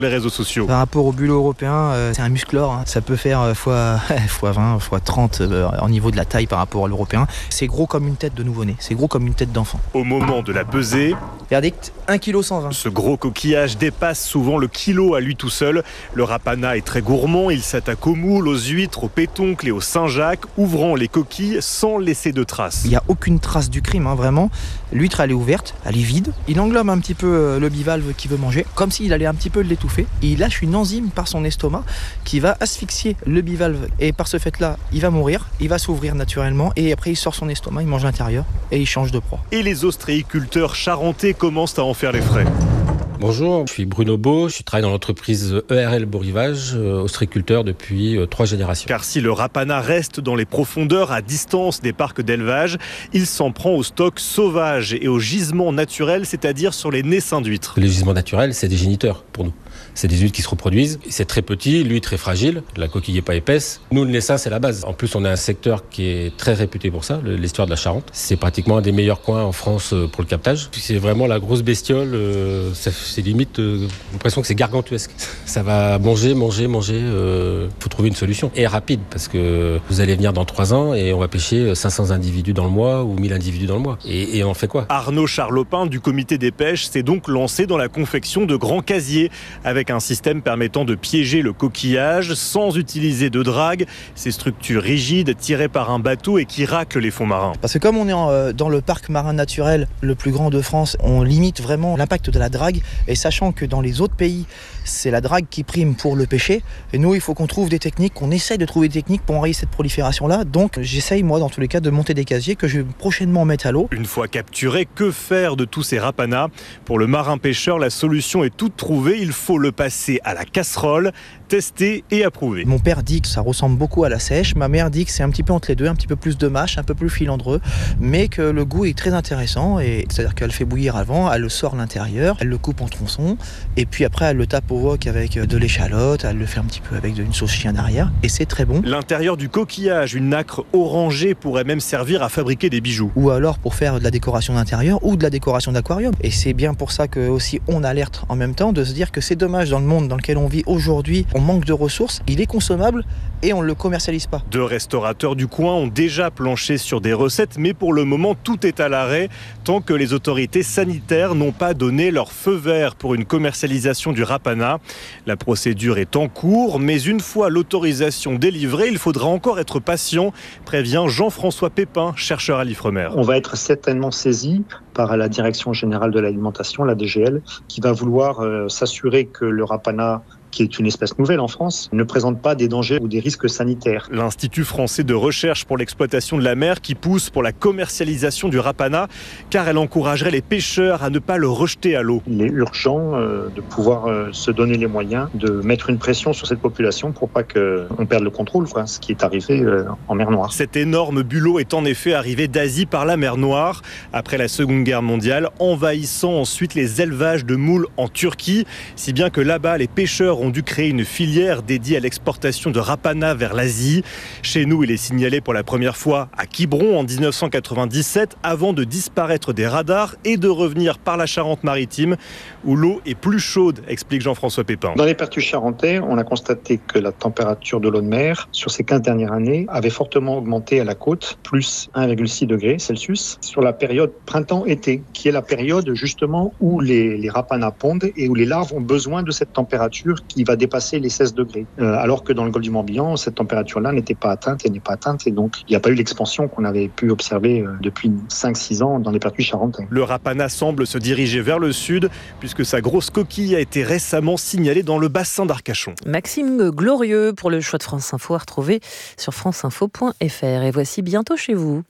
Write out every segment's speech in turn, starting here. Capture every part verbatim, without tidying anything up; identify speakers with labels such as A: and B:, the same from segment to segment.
A: les réseaux sociaux.
B: Par rapport au bulot européen, euh, c'est un musclore. Hein. Ça peut faire euh, fois, fois vingt, fois trente euh, au niveau de la taille par rapport à l'européen. C'est gros comme une tête de nouveau-né. C'est gros comme une tête d'enfant.
A: Au moment de la pesée,
B: verdict, un virgule cent vingt kilos.
A: Ce gros coquillage dépasse souvent le kilo à lui tout seul. Le rapana est très gourmand. Il s'attaque aux moules, aux huîtres, aux pétoncles et aux Saint-Jacques, ouvrant les coquilles sans laisser de traces.
B: Il n'y a aucune trace du crime, hein, vraiment. L'huître, elle est ouverte, elle est vide. Il englobe un petit peu euh, le bivalve qu'il veut manger, comme s'il allait un petit peu l'étouffer. Et il lâche une enzyme par son estomac qui va asphyxier le bivalve. Et par ce fait-là, il va mourir, il va s'ouvrir naturellement. Et après, il sort son estomac, il mange l'intérieur et il change de proie.
A: Et les ostréiculteurs charentais commencent à en faire les frais.
C: Bonjour, je suis Bruno Beau, je travaille dans l'entreprise E R L Beau Rivage, euh, ostréiculteur depuis euh, trois générations.
A: Car si le rapana reste dans les profondeurs à distance des parcs d'élevage, il s'en prend au stock sauvage et aux gisements naturels, c'est-à-dire sur les naissins d'huîtres.
C: Les gisements naturels, c'est des géniteurs pour nous. C'est des huîtres qui se reproduisent. C'est très petit, l'huître est fragile, la coquille n'est pas épaisse. Nous, le naissin, c'est la base. En plus, on a un secteur qui est très réputé pour ça, l'histoire de la Charente. C'est pratiquement un des meilleurs coins en France pour le captage. C'est vraiment la grosse bestiole, euh, c'est limite, euh, l'impression que c'est gargantuesque. Ça va manger, manger, manger. Il euh, faut trouver une solution. Et rapide, parce que vous allez venir dans trois ans et on va pêcher cinq cents individus dans le mois ou mille individus dans le mois. Et, et on fait quoi ?
A: Arnaud Charlopin du comité des pêches s'est donc lancé dans la confection de grands casiers avec un système permettant de piéger le coquillage sans utiliser de drague. Ces structures rigides tirées par un bateau et qui raclent les fonds marins.
B: Parce que comme on est en, euh, dans le parc marin naturel le plus grand de France, on limite vraiment l'impact de la drague. Et sachant que dans les autres pays, c'est la drague qui prime pour le pêcher. Et nous, il faut qu'on trouve des techniques, qu'on essaye de trouver des techniques pour enrayer cette prolifération-là. Donc j'essaye, moi, dans tous les cas, de monter des casiers que je vais prochainement mettre à l'eau.
A: Une fois capturés, que faire de tous ces rapanas ? Pour le marin-pêcheur, la solution est toute trouvée. Il faut le passer à la casserole, tester et approuver.
B: Mon père dit que ça ressemble beaucoup à la sèche. Ma mère dit que c'est un petit peu entre les deux, un petit peu plus de mâche, un peu plus filandreux, mais que le goût est très intéressant. Et c'est-à-dire qu'elle fait bouillir avant, elle le sort l'intérieur, elle le coupe en tronçons, et puis après elle le tape au wok avec de l'échalote, elle le fait un petit peu avec une sauce chien derrière, et c'est très bon.
A: L'intérieur du coquillage, une nacre orangée, pourrait même servir à fabriquer des bijoux.
B: Ou alors pour faire de la décoration d'intérieur ou de la décoration d'aquarium. Et c'est bien pour ça que aussi on alerte en même temps de se dire que c'est dommage dans le monde dans lequel on vit aujourd'hui, on manque de ressources, il est consommable et on ne le commercialise pas.
A: Deux restaurateurs du coin ont déjà planché sur des recettes, mais pour le moment tout est à l'arrêt tant que les autorités sanitaires n'ont pas donné leur feu vert pour une commercialisation du rapana. La procédure est en cours, mais une fois l'autorisation délivrée, il faudra encore être patient, prévient Jean-François Pépin, chercheur à l'Ifremer.
D: On va être certainement saisi par la Direction générale de l'alimentation, la D G L, qui va vouloir euh, s'assurer que le rapana, qui est une espèce nouvelle en France, ne présente pas des dangers ou des risques sanitaires.
A: L'Institut français de recherche pour l'exploitation de la mer qui pousse pour la commercialisation du rapana, car elle encouragerait les pêcheurs à ne pas le rejeter à l'eau.
D: Il est urgent euh, de pouvoir euh, se donner les moyens de mettre une pression sur cette population pour pas qu'on perde le contrôle, quoi, ce qui est arrivé euh, en mer Noire.
A: Cet énorme bulot est en effet arrivé d'Asie par la mer Noire, après la Seconde Guerre mondiale, envahissant ensuite les élevages de moules en Turquie, si bien que là-bas, les pêcheurs ont dû créer une filière dédiée à l'exportation de rapana vers l'Asie. Chez nous, il est signalé pour la première fois à Quiberon en dix-neuf cent quatre-vingt-dix-sept avant de disparaître des radars et de revenir par la Charente-Maritime où l'eau est plus chaude, explique Jean-François Pépin.
D: Dans les pertus charentais, on a constaté que la température de l'eau de mer sur ces quinze dernières années avait fortement augmenté à la côte, plus un virgule six degrés Celsius, sur la période printemps-été, qui est la période justement où les, les rapanas pondent et où les larves ont besoin de cette température qui va dépasser les seize degrés. Euh, alors que dans le golfe du Morbihan, cette température-là n'était pas atteinte et n'est pas atteinte. Et donc, il n'y a pas eu l'expansion qu'on avait pu observer euh, depuis cinq six ans dans les pertus charentais.
A: Le rapana semble se diriger vers le sud, puisque sa grosse coquille a été récemment signalée dans le bassin d'Arcachon.
E: Maxime Glorieux pour le choix de France Info à retrouver sur franceinfo point f r. Et voici Bientôt chez vous.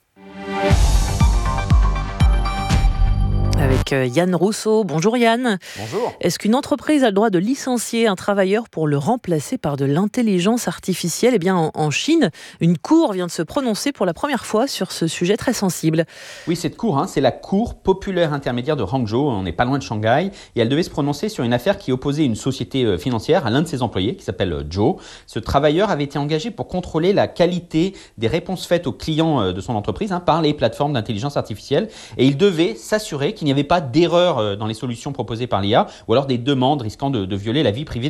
E: Avec Yann Rousseau. Bonjour Yann.
F: Bonjour.
E: Est-ce qu'une entreprise a le droit de licencier un travailleur pour le remplacer par de l'intelligence artificielle ? Eh bien, en, en Chine, une cour vient de se prononcer pour la première fois sur ce sujet très sensible.
F: Oui, cette cour, hein, c'est la Cour populaire intermédiaire de Hangzhou. On n'est pas loin de Shanghai. Et elle devait se prononcer sur une affaire qui opposait une société financière à l'un de ses employés, qui s'appelle Joe. Ce travailleur avait été engagé pour contrôler la qualité des réponses faites aux clients de son entreprise hein, par les plateformes d'intelligence artificielle. Et il devait s'assurer qu'il n'y n'y avait pas d'erreur dans les solutions proposées par l'I A ou alors des demandes risquant de, de violer la vie privée